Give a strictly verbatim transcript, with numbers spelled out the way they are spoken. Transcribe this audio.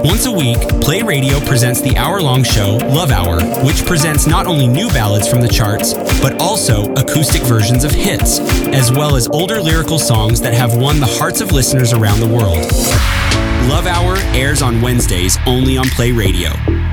Once a week, Play Radio presents the hour-long show, Love Hour, which presents not only new ballads from the charts, but also acoustic versions of hits, as well as older lyrical songs that have won the hearts of listeners around the world. Love Hour airs on Wednesdays only on Play Radio.